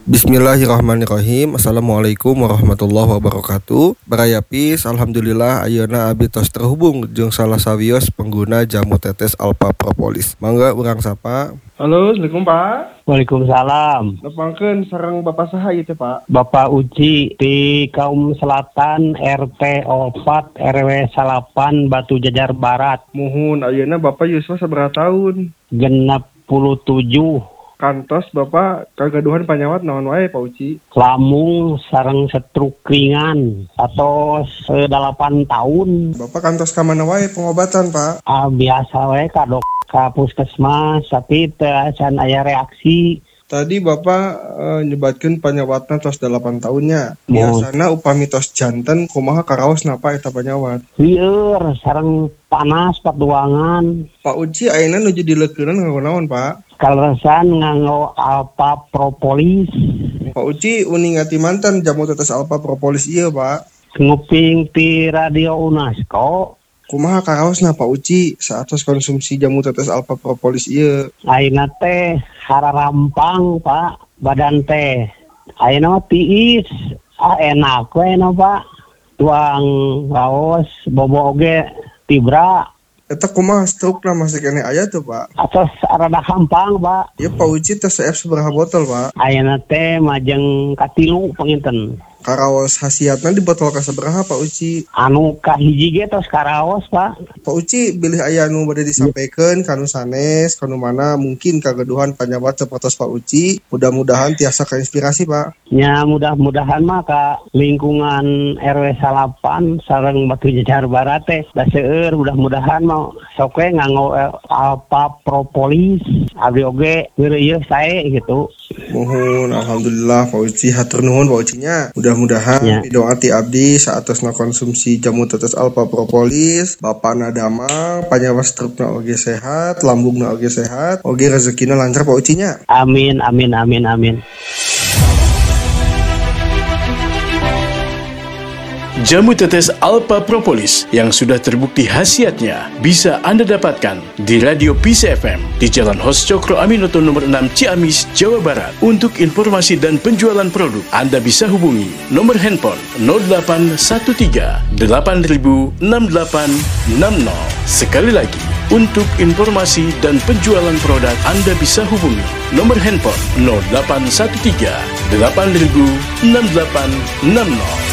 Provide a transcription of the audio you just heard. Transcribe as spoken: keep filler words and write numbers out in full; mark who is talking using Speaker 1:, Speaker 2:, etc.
Speaker 1: Bismillahirrahmanirrahim. Assalamualaikum warahmatullahi wabarakatuh. Barayapis, alhamdulillah ayeuna abdi tos terhubung jeung salah sawios pengguna jamu tetes Alpha Propolis. Mangga urang sapa.
Speaker 2: Halo, Assalamualaikum Pak.
Speaker 3: Waalaikumsalam.
Speaker 2: Nepangkeun sareng Bapak saha ieu teh Pak?
Speaker 3: Bapak Uci di Kaum Selatan R T opat R W salapan Batu Jajar Barat.
Speaker 2: Muhun ayeuna Bapak yuswa sabaraha taun?
Speaker 3: Genep puluh tujuh.
Speaker 2: Kantos Bapak kagaduhan panyawat naon wae Pak Uci?
Speaker 3: Lamung sareng stroke ringan atau delapan tahun.
Speaker 2: Bapak kantos ka mana wae pengobatan Pak?
Speaker 3: Ah, biasa wae ka dok ka puskesmas tapi teu can aya reaksi.
Speaker 2: Tadi Bapak e, nyebatkeun panyawatna tos delapan tahunnya. Biasana upami tos janten kumaha karaos napa eta panyawat?
Speaker 3: Lieur sareng panas paduangan.
Speaker 2: Pak Uci ayeuna nuju dileukeunna nganggo naon Pak?
Speaker 3: Kaleresan nganggo Alpha Propolis.
Speaker 2: Pak Uci uning ngati mantan jamu tetes Alpha Propolis ieu Pak.
Speaker 3: Nguping ti radio UNESCO.
Speaker 2: Kumaha karaosna Pak Uci saatos konsumsi jamu tetes Alpha Propolis ieu?
Speaker 3: Ayeuna teh hararampang Pak, badan teh. Ayeuna tiis, ah enak we no Pak. Tuang raos, bobo oge tibra.
Speaker 2: Eta kumaha stroke-na masih kene aya tuh Pak?
Speaker 3: Atos rada gampang Pak.
Speaker 2: Ya Pak Uci tes C F sabaraha botol Pak?
Speaker 3: Ayeuna teh majeng katilu panginten.
Speaker 2: Karaos hasiatna di botol ka sabaraha Pak Uci?
Speaker 3: Anu kahiji ge tos karaos Pak.
Speaker 2: Pak Uci bilih aya anu bade disampaikeun kanu sanes, kanu mana mungkin kagaduhan panyawat sapertos Pak Uci. Mudah-mudahan tiasa kainspirasi Pak.
Speaker 3: Ya mudah-mudahan mah ka lingkungan R W salapan sareng Batu Jajar Barat teh da seueur mudah-mudahan mah sok we nganggo Alpha Propolis. Abdi oge ngeureuyeuh sae gitu.
Speaker 2: Mohon alhamdulillah Pak Uci hatur nuhun Pak Ucinya. Mudah-mudahan ya. Doa ti abdi saatosna konsumsi jamu tetes Alpha Propolis, bapana damang, panyawat strukna oge sehat, lambungna oge sehat, oge rezekina lancar Pak Ucinya.
Speaker 3: Amin amin amin amin.
Speaker 4: Jamu tetes Alpha Propolis yang sudah terbukti khasiatnya bisa Anda dapatkan di Radio P C F M di Jalan Hos Cokro Aminoto nomor enam Ciamis, Jawa Barat. Untuk informasi dan penjualan produk, Anda bisa hubungi nomor handphone nol delapan satu tiga delapan nol enam delapan enam nol. Sekali lagi, untuk informasi dan penjualan produk, Anda bisa hubungi nomor handphone nol delapan satu tiga delapan nol enam delapan enam nol.